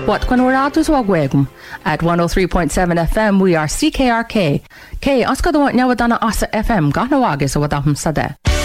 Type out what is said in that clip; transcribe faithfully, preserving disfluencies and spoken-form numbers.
What when we're out as wagwegum at one oh three point seven F M we are C K R K. K oscado nyawadana asa F M gana wagis wadahum sade.